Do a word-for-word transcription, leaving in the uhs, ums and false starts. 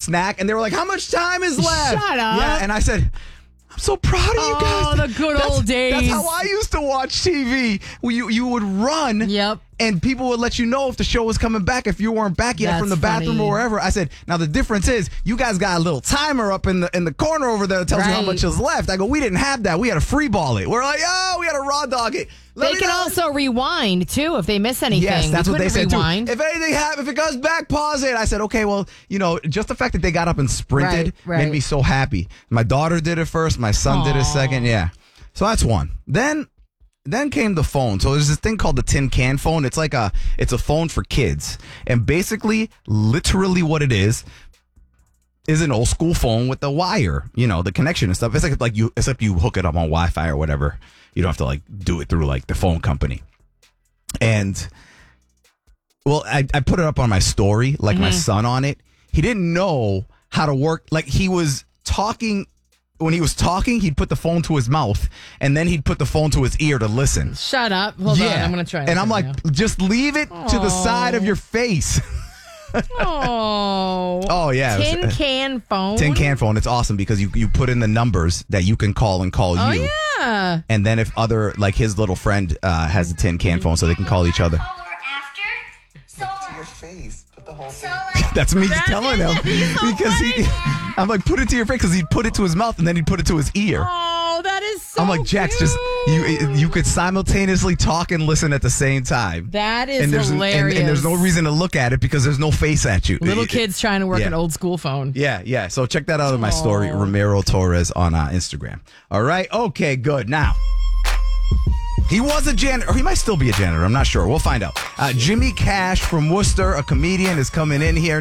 snack, and they were like, "How much time is left?" Shut up. Yeah, and I said, "I'm so proud of you guys." Oh, the good That's- old days. That's how I used to watch T V. Where you you would run. Yep. And people would let you know if the show was coming back if you weren't back yet That's from the bathroom funny. or wherever. I said, now the difference is you guys got a little timer up in the in the corner over there that tells you how Right. much is left. I go, we didn't have that. We had to free ball it. We're like, oh, we had to raw dog it. Let They me can know. also rewind, too, if they miss anything. Yes, that's We what they couldn't said rewind. too. If anything happens, if it goes back, pause it. I said, okay, well, you know, just the fact that they got up and sprinted Right, right. made me so happy. My daughter did it first. My son did it Aw. second. Yeah. So that's one. Then Then came the phone. So there's this thing called the tin can phone. It's like a, it's a phone for kids. And basically, literally what it is, is an old school phone with the wire, you know, the connection and stuff. It's like, like you, except you hook it up on Wi-Fi or whatever. You don't have to like do it through like the phone company. And well, I, I put it up on my story, like my son on it. He didn't know how to work. Like he was talking. When he was talking, he'd put the phone to his mouth, and then he'd put the phone to his ear to listen. Shut up. Hold on. I'm going to try. And I'm like, just leave it to the side of your face. oh. Oh, yeah. it was- Tin can phone. Tin can phone. It's awesome because you, you put in the numbers that you can call and call Oh, you. yeah. And then if other, like his little friend uh, has a tin can phone so they can call each other. Your face. Put the whole thing. That's me telling him. Because he, I'm like, put it to your face because he'd put it to his mouth and then he'd put it to his ear. Oh, that is so I'm like, Jax, just you you could simultaneously talk and listen at the same time. That is and there's, hilarious. And, and there's no reason to look at it because there's no face at you. Little kids trying to work Yeah. an old school phone. Yeah, yeah. So check that out on my story, Ramiro Torres on uh, Instagram. All right. Okay, good. Now, he was a janitor, or he might still be a janitor. I'm not sure. We'll find out. Uh, Jimmy Cash from Worcester, a comedian, is coming in here.